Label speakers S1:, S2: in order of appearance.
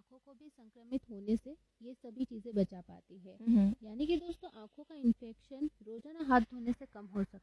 S1: आँखों को भी संक्रमित होने से ये सभी चीज़ें बचा पाती है।
S2: हम्म।
S1: यानी कि दोस्तों आँखों का इन्फेक्शन रोज़ाना हाथ धोने से कम हो